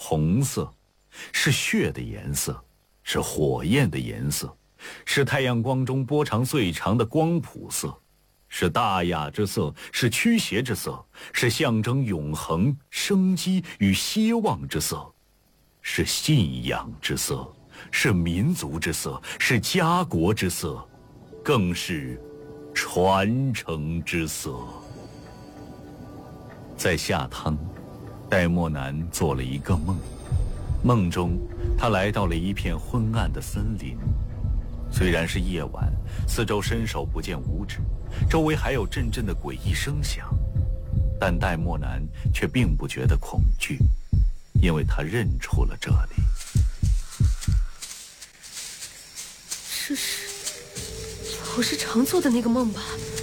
红色，是血的颜色，是火焰的颜色，是太阳光中波长最长的光谱色，是大雅之色，是驱邪之色，是象征永恒、生机与希望之色，是信仰之色，是民族之色，是家国之色，更是传承之色。在下汤，戴墨南做了一个梦，梦中他来到了一片昏暗的森林。虽然是夜晚，四周伸手不见五指，周围还有阵阵的诡异声响，但戴墨南却并不觉得恐惧，因为他认出了这里。 这是我是常做的那个梦吧？